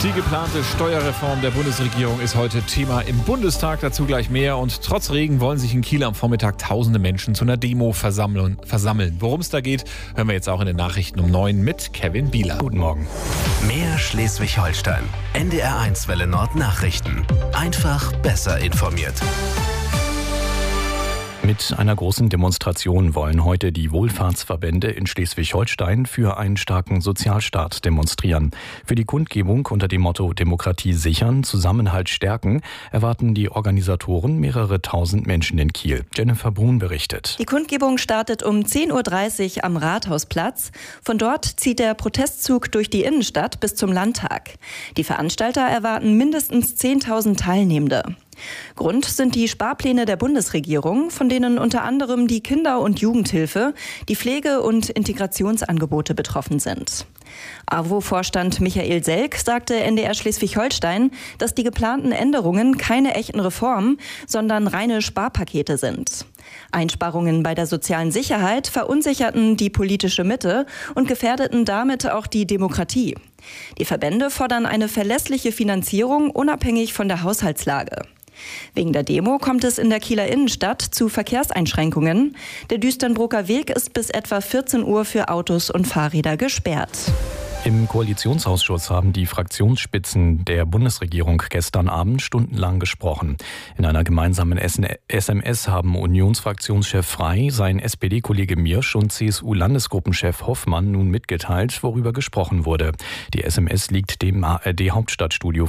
Die geplante Steuerreform der Bundesregierung ist heute Thema im Bundestag, dazu gleich mehr. Und trotz Regen wollen sich in Kiel am Vormittag tausende Menschen zu einer Demo versammeln. Worum es da geht, hören wir jetzt auch in den Nachrichten um 9 mit Kevin Bieler. Guten Morgen. Mehr Schleswig-Holstein. NDR1 Welle Nord Nachrichten. Einfach besser informiert. Mit einer großen Demonstration wollen heute die Wohlfahrtsverbände in Schleswig-Holstein für einen starken Sozialstaat demonstrieren. Für die Kundgebung unter dem Motto Demokratie sichern, Zusammenhalt stärken erwarten die Organisatoren mehrere tausend Menschen in Kiel. Jennifer Brun berichtet. Die Kundgebung startet um 10.30 Uhr am Rathausplatz. Von dort zieht der Protestzug durch die Innenstadt bis zum Landtag. Die Veranstalter erwarten mindestens 10.000 Teilnehmende. Grund sind die Sparpläne der Bundesregierung, von denen unter anderem die Kinder- und Jugendhilfe, die Pflege- und Integrationsangebote betroffen sind. AWO-Vorstand Michael Selk sagte NDR Schleswig-Holstein, dass die geplanten Änderungen keine echten Reformen, sondern reine Sparpakete sind. Einsparungen bei der sozialen Sicherheit verunsicherten die politische Mitte und gefährdeten damit auch die Demokratie. Die Verbände fordern eine verlässliche Finanzierung unabhängig von der Haushaltslage. Wegen der Demo kommt es in der Kieler Innenstadt zu Verkehrseinschränkungen. Der Düsternbroker Weg ist bis etwa 14 Uhr für Autos und Fahrräder gesperrt. Im Koalitionsausschuss haben die Fraktionsspitzen der Bundesregierung gestern Abend stundenlang gesprochen. In einer gemeinsamen SMS haben Unionsfraktionschef Frey, sein SPD-Kollege Mirsch und CSU-Landesgruppenchef Hoffmann nun mitgeteilt, worüber gesprochen wurde. Die SMS liegt dem ARD-Hauptstadtstudio